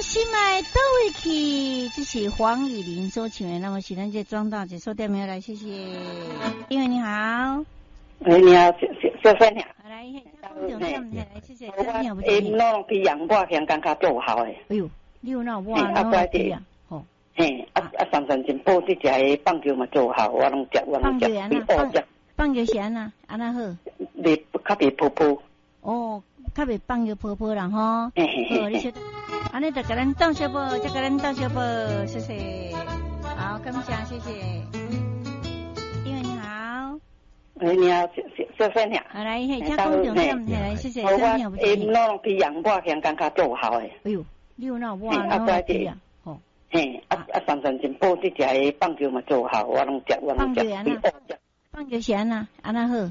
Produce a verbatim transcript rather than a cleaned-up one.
心爱都会去，这是黄以玲所唱的。那么，是咱这庄大姐说点没有来，谢谢。因为你好， 哎，你好，小小娘。 来，讲重点，来，谢谢。我诶，弄去阳波乡刚刚做好诶。 哎呦，你有那哇，那个对呀，吼。 嘿，啊啊，三三进步这只棒球嘛做好，我拢食，我拢食。 棒球啊，棒棒球是安那，安那好。 你较袂泡泡。 哦，较袂棒球泡泡啦吼。 嘿嘿嘿。 哦，你晓得。安尼就给咱倒小宝，就给咱倒小宝，谢谢。好，感谢，谢谢。因为你好， 哎，你好，小小娘。 好来，嘿，请讲重点，来，谢谢。 我诶，弄去阳波乡刚刚做好诶。 哎呦，你有那哇，那个对呀，吼。 嘿，啊啊，三三进步这只棒球嘛做好，我拢食，我拢食。 棒球安那，棒球是安那，安那好。